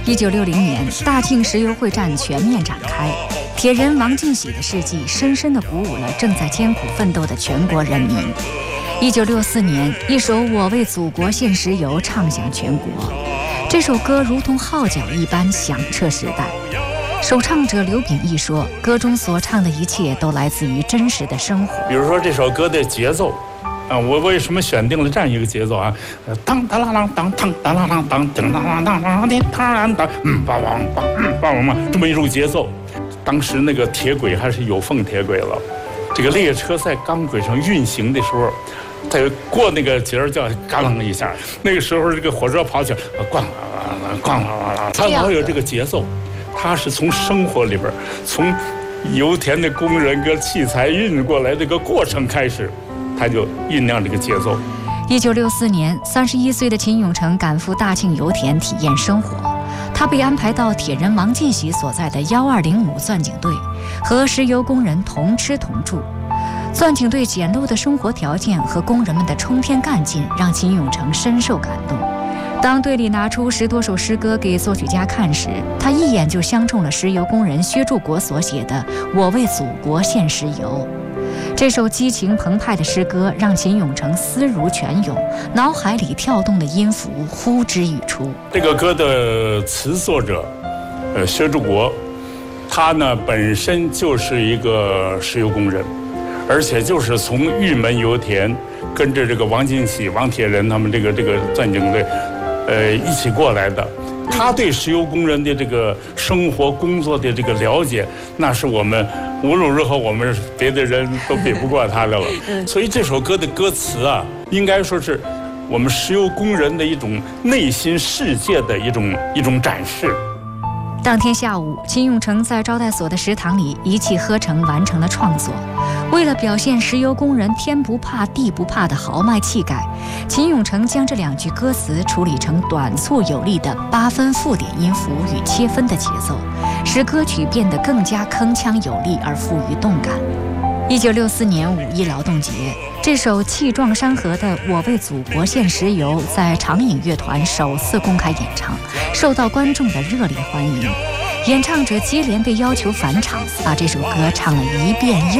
1960年，大庆石油会战全面展开，铁人王进喜的事迹深深地鼓舞了正在艰苦奋斗的全国人民。1964年，一首《我为祖国献石油》唱响全国，这首歌如同号角一般响彻时代。首唱者刘秉义说，歌中所唱的一切都来自于真实的生活。 比如说这首歌的节奏我为什么选定了这样一个节奏啊？当当啷啷当当当啷啷当当啷啷当啷当当当梆梆梆梆梆这么一种节奏。当时那个铁轨还是有缝铁轨了，这个列车在钢轨上运行的时候，它过那个节儿叫嘎啷一下，那个时候这个火车跑起来咣咣咣，它老有这个节奏。它是从生活里边，从油田的工人跟器材运过来这个过程开始，他就酝酿这个节奏。 1964年，31岁的秦永成赶赴大庆油田体验生活，他被安排到铁人王进喜所在的1205钻井队，和石油工人同吃同住。钻井队简陋的生活条件和工人们的冲天干劲，让秦永成深受感动。当队里拿出10多首诗歌给作曲家看时，他一眼就相中了石油工人薛柱国所写的《我为祖国献石油》。这首激情澎湃的诗歌让秦永成思如泉涌，脑海里跳动的音符呼之欲出。 这个歌的词作者，薛柱国，他呢本身就是一个石油工人，而且就是从玉门油田跟着这个王进喜、王铁人他们这个钻井队。一起过来的，他对石油工人的这个生活工作的这个了解，那是我们无论如何我们别的人都比不过他的了。所以这首歌的歌词啊，应该说是我们石油工人的一种内心世界的一种展示。 当天下午，秦永成在招待所的食堂里一气呵成完成了创作。为了表现石油工人天不怕地不怕的豪迈气概，秦永成将这2句歌词处理成短促有力的8分附点音符与切分的节奏，使歌曲变得更加铿锵有力而富于动感。1964年5一劳动节，这首气壮山河的《我为祖国献石油》在长影乐团首次公开演唱，受到观众的热烈欢迎。演唱者接连被要求返场，把这首歌唱了一遍又